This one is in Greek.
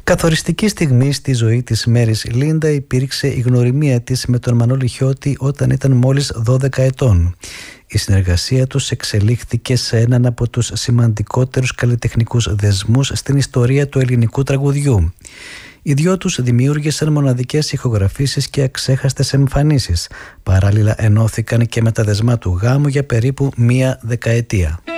Καθοριστική στιγμή στη ζωή της Μέρης Λίντα υπήρξε η γνωριμία της με τον Μανώλη Χιώτη όταν ήταν μόλις 12 ετών. Η συνεργασία τους εξελίχθηκε σε έναν από τους σημαντικότερους καλλιτεχνικούς δεσμούς στην ιστορία του ελληνικού τραγουδιού. Οι δυο τους δημιούργησαν μοναδικές ηχογραφήσεις και αξέχαστες εμφανίσεις. Παράλληλα ενώθηκαν και με τα δεσμά του γάμου για περίπου μία δεκαετία.